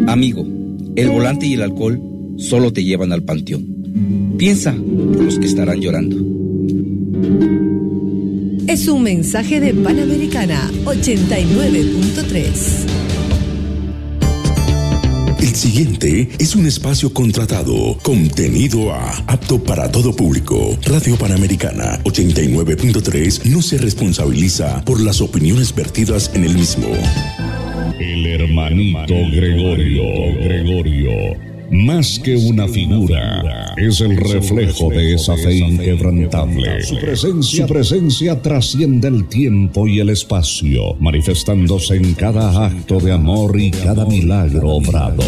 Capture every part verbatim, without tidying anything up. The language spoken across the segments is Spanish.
Amigo, el volante y el alcohol solo te llevan al panteón. Piensa por los que estarán llorando. Es un mensaje de Panamericana ochenta y nueve punto tres. El siguiente es un espacio contratado, contenido A, apto para todo público. Radio Panamericana ochenta y nueve punto tres no se responsabiliza por las opiniones vertidas en el mismo. El hermanito Gregorio, Gregorio, más que una figura, es el reflejo de esa fe inquebrantable. Su presencia, su presencia trasciende el tiempo y el espacio, manifestándose en cada acto de amor y cada milagro obrado.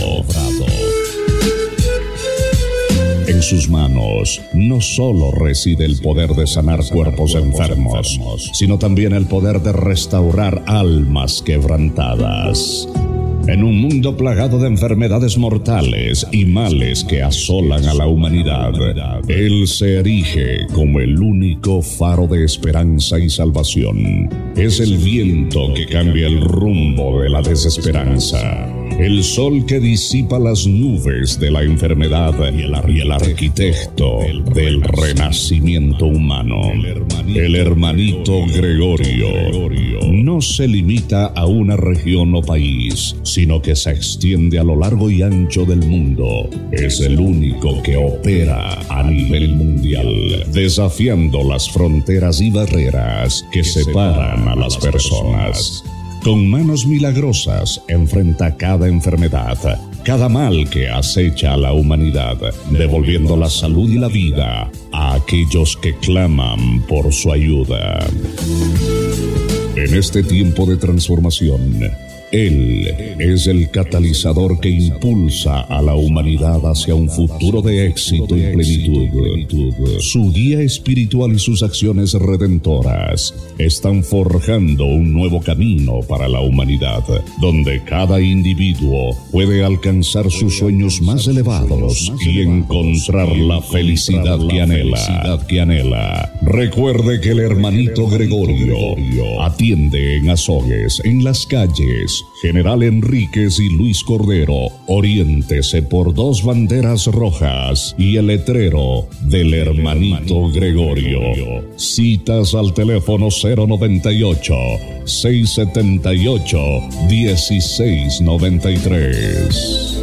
En sus manos no solo reside el poder de sanar cuerpos enfermos, sino también el poder de restaurar almas quebrantadas. En un mundo plagado de enfermedades mortales y males que asolan a la humanidad, Él se erige como el único faro de esperanza y salvación. Es el viento que cambia el rumbo de la desesperanza, el sol que disipa las nubes de la enfermedad y el, y el arquitecto del renacimiento humano. El hermanito Gregorio no se limita a una región o país, sino que se extiende a lo largo y ancho del mundo. Es el único que opera a nivel mundial, desafiando las fronteras y barreras que separan a las personas. Con manos milagrosas enfrenta cada enfermedad, cada mal que acecha a la humanidad, devolviendo la salud y la vida a aquellos que claman por su ayuda. En este tiempo de transformación, Él es el catalizador que impulsa a la humanidad hacia un futuro de éxito y plenitud. Su guía espiritual y sus acciones redentoras están forjando un nuevo camino para la humanidad, donde cada individuo puede alcanzar sus sueños más elevados y encontrar la felicidad que anhela. que anhela. Recuerde que el hermanito Gregorio atiende en Azogues, en las calles General Enríquez y Luis Cordero. Oriéntese por dos banderas rojas y el letrero del hermanito Gregorio. Citas al teléfono cero noventa y ocho, seiscientos setenta y ocho, dieciséis noventa y tres.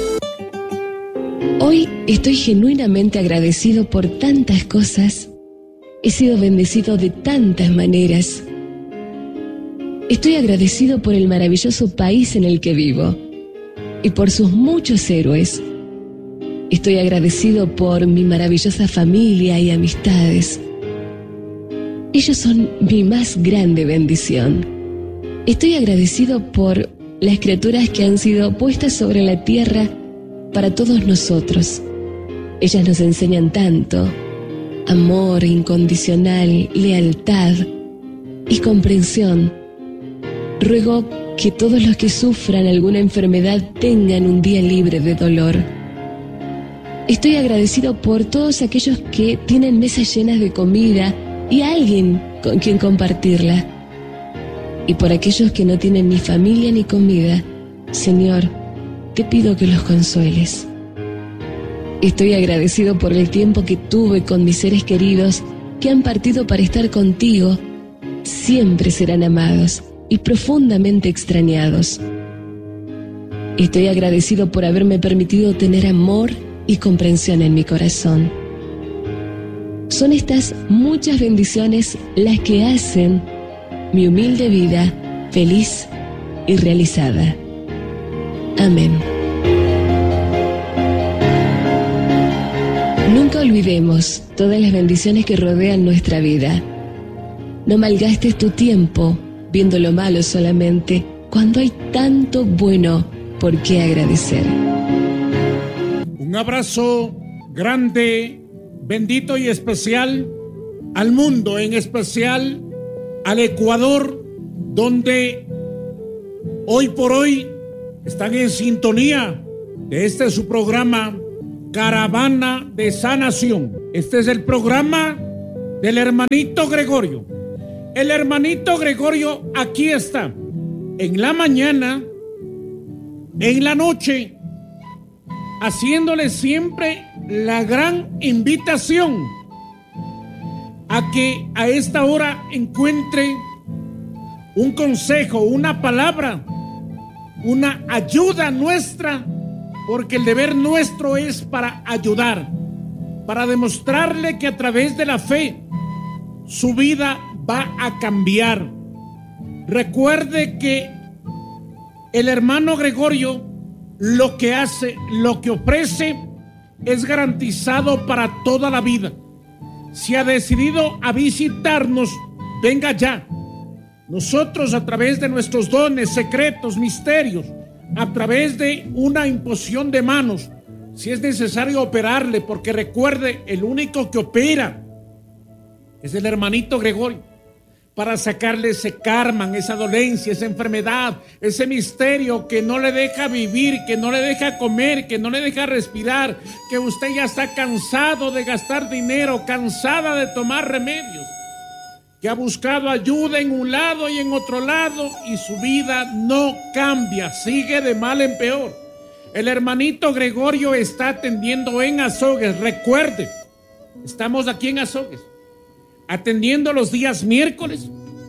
Hoy estoy genuinamente agradecido por tantas cosas. He sido bendecido de tantas maneras. Estoy agradecido por el maravilloso país en el que vivo y por sus muchos héroes. Estoy agradecido por mi maravillosa familia y amistades. Ellos son mi más grande bendición. Estoy agradecido por las criaturas que han sido puestas sobre la tierra para todos nosotros. Ellas nos enseñan tanto: amor incondicional, lealtad y comprensión. Ruego que todos los que sufran alguna enfermedad tengan un día libre de dolor. Estoy agradecido por todos aquellos que tienen mesas llenas de comida y alguien con quien compartirla. Y por aquellos que no tienen ni familia ni comida, Señor, te pido que los consueles. Estoy agradecido por el tiempo que tuve con mis seres queridos que han partido para estar contigo. Siempre serán amados y profundamente extrañados. Estoy agradecido por haberme permitido tener amor y comprensión en mi corazón. Son estas muchas bendiciones las que hacen mi humilde vida feliz y realizada. Amén. Nunca olvidemos todas las bendiciones que rodean nuestra vida. No malgastes tu tiempo viendo lo malo solamente, cuando hay tanto bueno por qué agradecer. Un abrazo grande, bendito y especial al mundo, en especial al Ecuador, donde hoy por hoy están en sintonía de este su programa Caravana de Sanación. Este es el programa del hermanito Gregorio. El hermanito Gregorio aquí está en la mañana en la noche, haciéndole siempre la gran invitación a que a esta hora encuentre un consejo, una palabra, una ayuda nuestra, porque el deber nuestro es para ayudar, para demostrarle que a través de la fe su vida va a cambiar. Recuerde que el hermano Gregorio lo que hace, lo que ofrece es garantizado para toda la vida. Si ha decidido a visitarnos, venga ya. Nosotros, a través de nuestros dones, secretos, misterios, a través de una imposición de manos, si es necesario operarle, porque recuerde, el único que opera es el hermanito Gregorio, para sacarle ese karma, esa dolencia, esa enfermedad, ese misterio que no le deja vivir, que no le deja comer, que no le deja respirar, que usted ya está cansado de gastar dinero, cansada de tomar remedios, que ha buscado ayuda en un lado y en otro lado y su vida no cambia, sigue de mal en peor. El hermanito Gregorio está atendiendo en Azogues. Recuerde, estamos aquí en Azogues, atendiendo los días miércoles,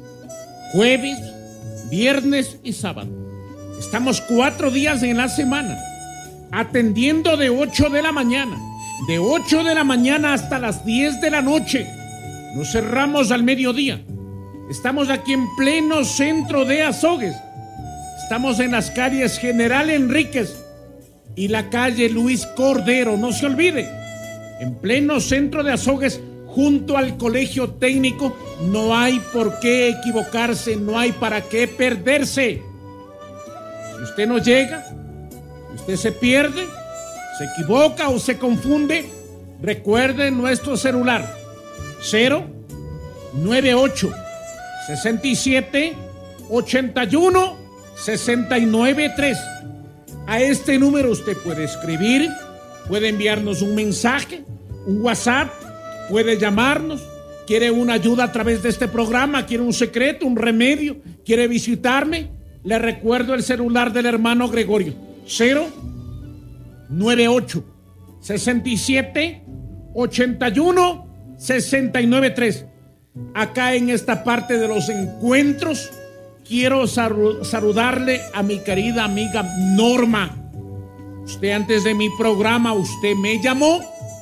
jueves, viernes y sábado. Estamos cuatro días en la semana, atendiendo de ocho de la mañana, de ocho de la mañana hasta las diez de la noche. Nos cerramos al mediodía. Estamos aquí en pleno centro de Azogues. Estamos en las calles General Enríquez y la calle Luis Cordero. No se olvide, en pleno centro de Azogues, junto al colegio técnico. No hay por qué equivocarse, no hay para qué perderse. Si usted no llega, si usted se pierde, se equivoca o se confunde, recuerde nuestro celular: cero noventa y ocho, sesenta y siete, ochenta y uno, sesenta y nueve tres. A este número usted puede escribir, puede enviarnos un mensaje, un WhatsApp, puede llamarnos. ¿Quiere una ayuda a través de este programa? ¿Quiere un secreto, un remedio? ¿Quiere visitarme? Le recuerdo el celular del hermano Gregorio: cero noventa y ocho, sesenta y siete, ochenta y uno, sesenta y nueve tres. Acá en esta parte de los encuentros quiero saludarle a mi querida amiga Norma. Usted, antes de mi programa, usted me llamó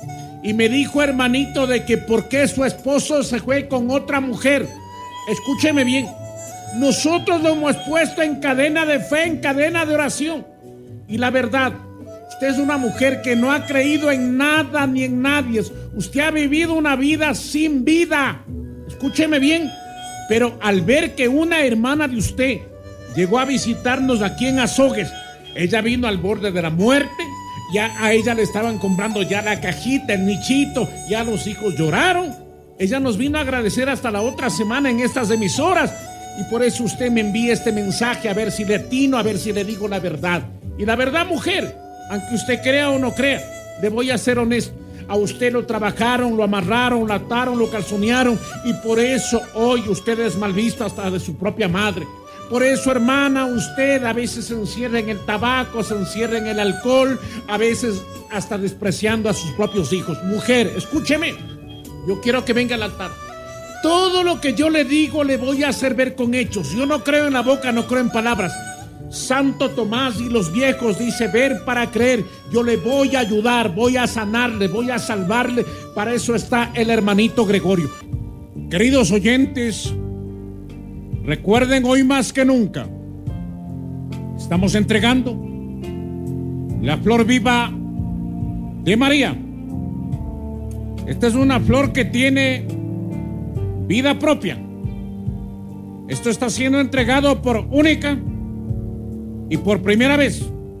y me dijo, hermanito, de que por qué su esposo se fue con otra mujer. Escúcheme bien, nosotros lo hemos puesto en cadena de fe, en cadena de oración. Y la verdad, usted es una mujer que no ha creído en nada ni en nadie. Usted ha vivido una vida sin vida. Escúcheme bien, pero al ver que una hermana de usted llegó a visitarnos aquí en Azogues, ella vino al borde de la muerte. Ya a ella le estaban comprando ya la cajita, el nichito, ya los hijos lloraron. Ella nos vino a agradecer hasta la otra semana en estas emisoras, y por eso usted me envía este mensaje, a ver si le atino, a ver si le digo la verdad. Y la verdad, mujer, aunque usted crea o no crea, le voy a ser honesto. A usted lo trabajaron, lo amarraron, lo ataron, lo calzonearon, y por eso hoy usted es mal visto hasta de su propia madre. Por eso, hermana, usted a veces se encierra en el tabaco, se encierra en el alcohol, a veces hasta despreciando a sus propios hijos. Mujer, escúcheme, yo quiero que venga al altar. Todo lo que yo le digo le voy a hacer ver con hechos. Yo no creo en la boca, no creo en palabras. Santo Tomás y los viejos dice ver para creer. Yo le voy a ayudar, voy a sanarle, voy a salvarle. Para eso está el hermanito Gregorio. Queridos oyentes, recuerden, hoy más que nunca estamos entregando la flor viva de María. Esta es una flor que tiene vida propia. Esto está siendo entregado por única y por primera vez.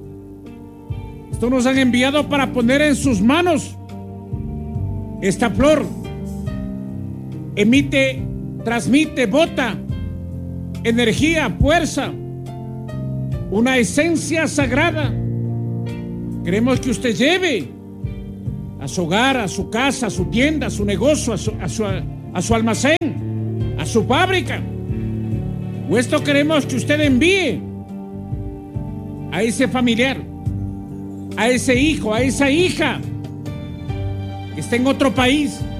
Esto nos han enviado para poner en sus manos. Esta flor emite, transmite, bota energía, fuerza, una esencia sagrada. Queremos que usted lleve a su hogar, a su casa, a su tienda, a su negocio, a su, a su, a su almacén, a su fábrica. O esto queremos que usted envíe a ese familiar, a ese hijo, a esa hija que está en otro país,